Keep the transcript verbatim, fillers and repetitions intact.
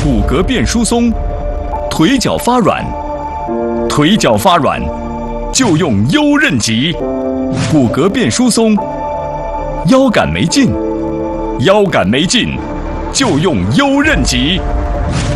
骨骼变疏松，腿脚发软，腿脚发软就用优韧极。骨骼变疏松，腰杆没劲，腰杆没劲就用优韧极。